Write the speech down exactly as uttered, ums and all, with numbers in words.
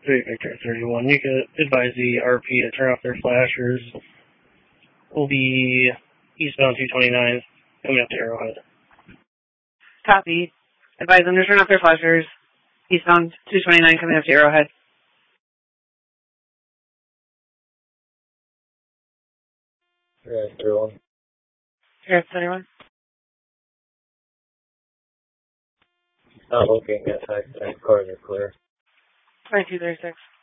three Victor thirty-one. You could advise the R P to turn off their flashers. Will be eastbound two twenty-nine, coming up to Arrowhead. Copy. Advise them to turn off their flashers. Eastbound two twenty-nine, coming up to Arrowhead. Right, thirty-one. Sheriff thirty-one. Not looking at fact, cars are clear. twenty-two thirty-six.